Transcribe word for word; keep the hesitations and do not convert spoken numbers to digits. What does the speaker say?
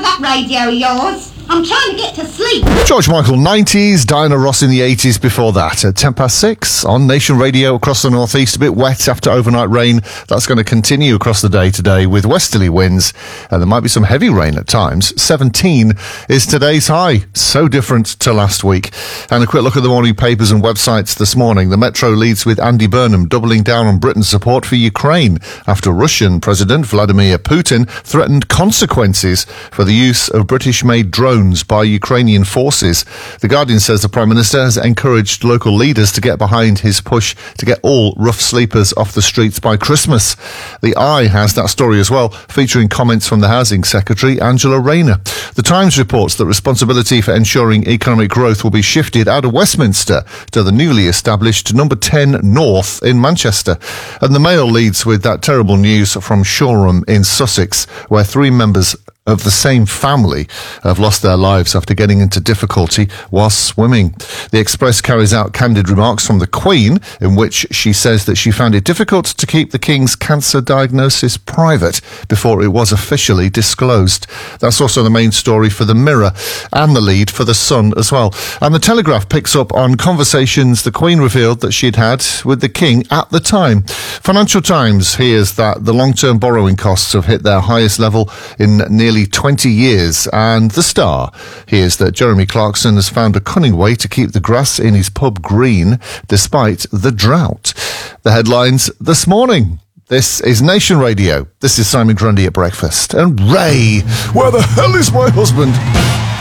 that radio of yours. I'm trying to get to sleep. George Michael nineties, Diana Ross in the eighties before that. At ten past six on Nation Radio across the northeast, a bit wet after overnight rain. That's going to continue across the day today with westerly winds, and there might be some heavy rain at times. seventeen is today's high. So different to last week. And a quick look at the morning papers and websites this morning. The Metro leads with Andy Burnham doubling down on Britain's support for Ukraine after Russian President Vladimir Putin threatened consequences for the use of British-made drones by Ukrainian forces. The Guardian says the Prime Minister has encouraged local leaders to get behind his push to get all rough sleepers off the streets by Christmas. The Eye has that story as well, featuring comments from the Housing Secretary, Angela Rayner. The Times reports that responsibility for ensuring economic growth will be shifted out of Westminster to the newly established Number ten North in Manchester. And the Mail leads with that terrible news from Shoreham in Sussex, where three members of the same family have lost their lives after getting into difficulty whilst swimming. The Express carries out candid remarks from the Queen, in which she says that she found it difficult to keep the King's cancer diagnosis private before it was officially disclosed. That's also the main story for the Mirror and the lead for the Sun as well. And the Telegraph picks up on conversations the Queen revealed that she'd had with the King at the time. Financial Times hears that the long-term borrowing costs have hit their highest level in nearly twenty years, and the Star hears that Jeremy Clarkson has found a cunning way to keep the grass in his pub green despite the drought. The headlines this morning. This is Nation Radio. This is Simon Grundy at breakfast. And Ray, where the hell is my husband?